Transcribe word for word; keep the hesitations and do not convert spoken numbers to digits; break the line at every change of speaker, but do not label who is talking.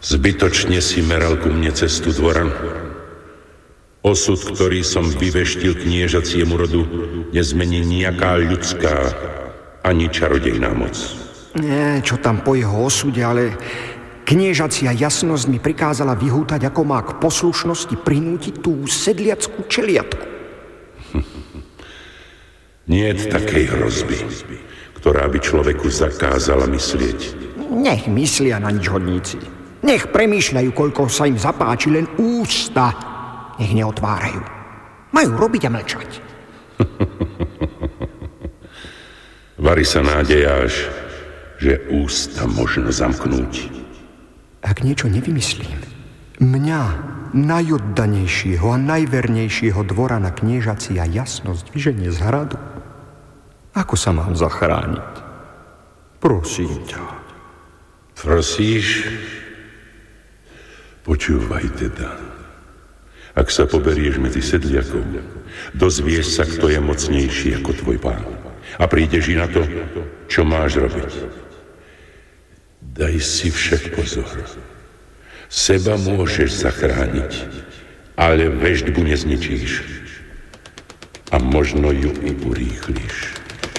Zbytočne si meral ku mne cestu, dvoran. Osud, ktorý som vyveštil kniežaciemu rodu, nezmení nejaká ľudská ani čarodejná moc.
Nie, čo tam po jeho osude, ale kniežacia jasnosť mi prikázala vyhútať, ako má k poslušnosti prinútiť tú sedliackú čeliatku.
Niet takej hrozby, ktorá by človeku zakázala myslieť.
Nech myslia na nič hodníci. Nech premýšľajú, koľko sa im zapáči, len ústa nech neotvárajú. Majú robiť a mlčať.
Vari sa nádejáš, že ústa možno zamknúť.
Ak niečo nevymyslím, mňa, najoddanejšieho a najvernejšieho dvora na kniežacia jasnosť vyženie z hradu. Ako sa mám zachrániť? Prosím ťa.
Prosíš? Počúvaj teda. Ak sa poberieš medzi sedliakov, dozvieš sa, kto je mocnejší ako tvoj pán. A prídeš i na to, čo máš robiť. Daj si však pozor. Seba môžeš zachrániť, ale veštbu nezničíš. A možno ju i urýchliš.